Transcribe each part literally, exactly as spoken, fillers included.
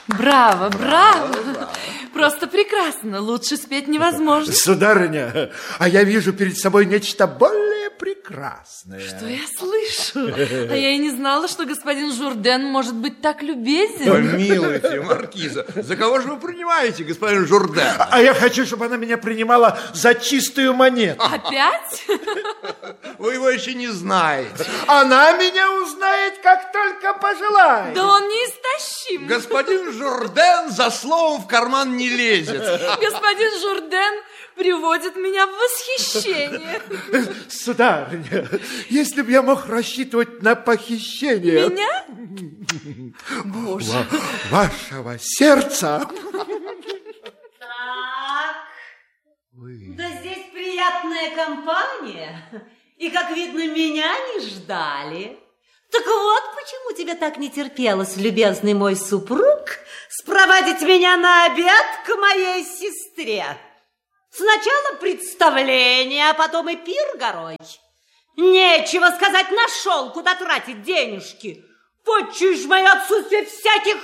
Браво, браво, браво. Просто прекрасно. Лучше спеть невозможно. Сударыня, а я вижу перед собой нечто более прекрасное. Что я слышу? А я и не знала, что господин Журден может быть так любезен. Помилуйте, маркиза, за кого же вы принимаете, господин Журден? А я хочу, чтобы она меня принимала за чистую монету. Опять? Вы его еще не знаете. Она меня узнает, как только пожелает. Да он неистощим. Господин Журден за словом в карман не лезет. Господин Журден приводит меня в восхищение. Сударыня, если бы я мог рассчитывать на похищение... Меня? Боже. Вашего сердца. Так. Вы... Да здесь приятная компания. И, как видно, меня не ждали. Так вот, почему тебе так не терпелось, любезный мой супруг, спровадить меня на обед к моей сестре. Сначала представление, а потом и пир горой. Нечего сказать, нашел, куда тратить денежки. Почуешь мое отсутствие всяких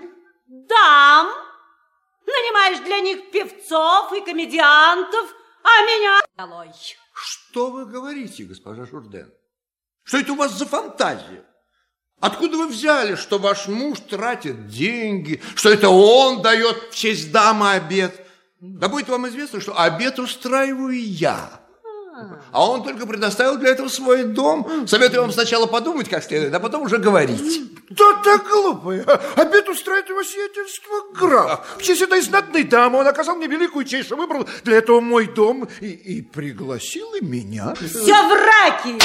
дам. Нанимаешь для них певцов и комедиантов, а меня долой. Что вы говорите, госпожа Журден? Что это у вас за фантазия? Откуда вы взяли, что ваш муж тратит деньги, что это он дает в честь дамы обед? Да будет вам известно, что обед устраиваю я. А он только предоставил для этого свой дом. Советую вам сначала подумать как следует, а потом уже говорить. Да так глупый. Обед устраивает его сиятельство граф. В честь этой знатной дамы он оказал мне великую честь, что выбрал для этого мой дом и, и пригласил и меня. Все враки!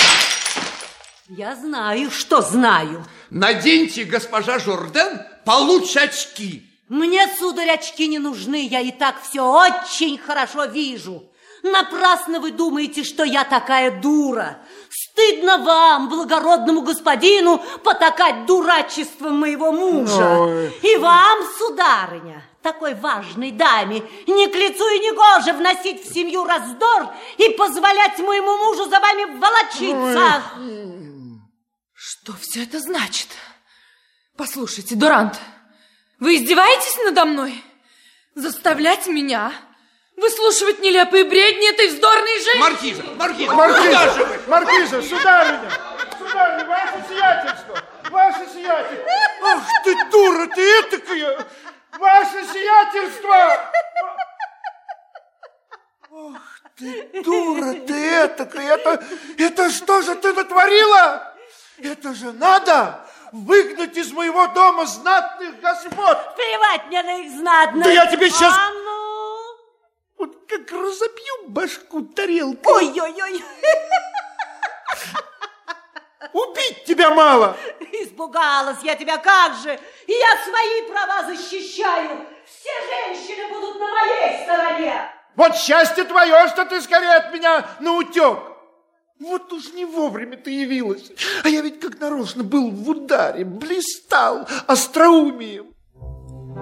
Я знаю, что знаю. Наденьте, госпожа Журден, получше очки. Мне, сударь, очки не нужны. Я и так все очень хорошо вижу. Напрасно вы думаете, что я такая дура. Стыдно вам, благородному господину, потакать дурачеством моего мужа. Ой. И вам, сударыня, такой важной даме, не к лицу и не гоже вносить в семью раздор и позволять моему мужу за вами волочиться. Ой. Что все это значит? Послушайте, Дурант, вы издеваетесь надо мной? Заставлять меня выслушивать нелепые бредни этой вздорной женщины? Маркиза, Маркиза, Маркиза, Маркиза, сударыня, сударыня, ваше сиятельство, ваше сиятельство. Ах ты, дура, ты этакая, ваше сиятельство. Ах ты, дура, ты этакая, это, это что же ты натворила? Это же надо выгнать из моего дома знатных господ. Плевать мне на их знатных. Да я тебе сейчас... А ну? Вот как разобью башку тарелкой. Ой-ой-ой. Убить тебя мало. Испугалась я тебя, как же. И я свои права защищаю. Все женщины будут на моей стороне. Вот счастье твое, что ты скорее от меня наутек. Вот уж не вовремя ты явилась. А я ведь как нарочно был в ударе, блистал остроумием.